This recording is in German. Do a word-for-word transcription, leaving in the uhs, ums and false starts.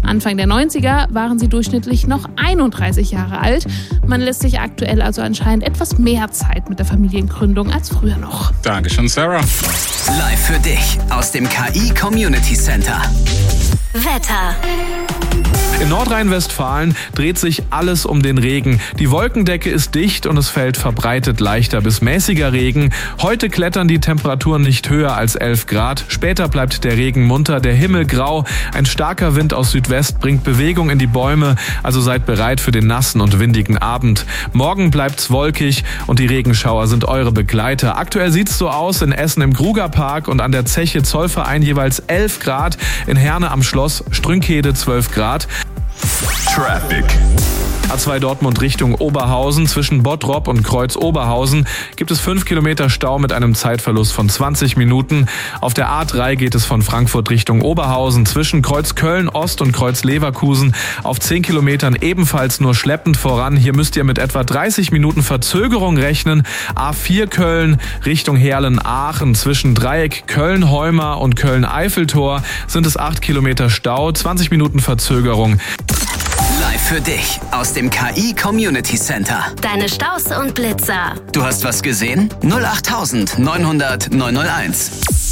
Anfang der neunziger waren sie durchschnittlich noch einunddreißig Jahre alt. Man lässt sich aktuell also anscheinend etwas mehr Zeit mit der Familiengründung als früher noch. Dankeschön, Sarah. Live für dich aus dem K I Community Center. Wetter. In Nordrhein-Westfalen dreht sich alles um den Regen. Die Wolkendecke ist dicht und es fällt verbreitet leichter bis mäßiger Regen. Heute klettern die Temperaturen nicht höher als elf Grad. Später bleibt der Regen munter, der Himmel grau. Ein starker Wind aus Südwest bringt Bewegung in die Bäume. Also seid bereit für den nassen und windigen Abend. Morgen bleibt's wolkig und die Regenschauer sind eure Begleiter. Aktuell sieht's so aus: in Essen im Krugerpark und an der Zeche Zollverein jeweils elf Grad. In Herne am Schloss Strünkhede zwölf Grad. Traffic. A zwei Dortmund Richtung Oberhausen. Zwischen Bottrop und Kreuz Oberhausen gibt es fünf Kilometer Stau mit einem Zeitverlust von zwanzig Minuten. Auf der A drei geht es von Frankfurt Richtung Oberhausen. Zwischen Kreuz Köln Ost und Kreuz Leverkusen auf zehn Kilometern ebenfalls nur schleppend voran. Hier müsst ihr mit etwa dreißig Minuten Verzögerung rechnen. A vier Köln Richtung Heerlen-Aachen. Zwischen Dreieck Köln-Heuma und Köln-Eiffeltor sind es acht Kilometer Stau, zwanzig Minuten Verzögerung. Live für dich aus dem K I Community Center. Deine Staus und Blitzer. Du hast was gesehen? null acht neun null null neun null eins.